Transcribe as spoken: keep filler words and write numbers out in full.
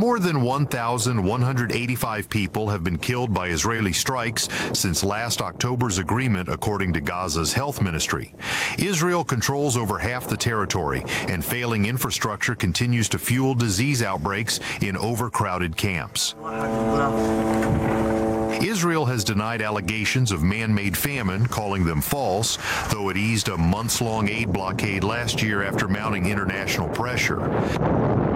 More than one thousand one hundred eighty-five people have been killed by Israeli strikes since last October's agreement, according to Gaza's health ministry. Israel controls over half the territory, and failing infrastructure continues to fuel disease outbreaks in overcrowded camps. Israel has denied allegations of man-made famine, calling them false, though it eased a months-long aid blockade last year after mounting international pressure.